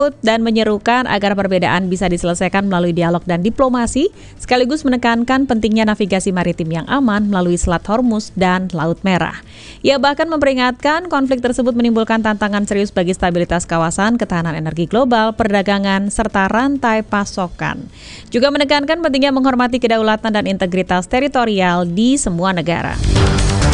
dan menyerukan agar perbedaan bisa diselesaikan melalui dialog dan diplomasi, sekaligus menekankan pentingnya navigasi maritim yang aman melalui Selat Hormuz dan Laut Merah. Ia bahkan memperingatkan konflik tersebut menimbulkan tantangan serius bagi stabilitas kawasan, ketahanan energi global, perdagangan, serta rantai pasokan. Juga menekankan pentingnya menghormati kedaulatan dan integritas teritorial di semua negara.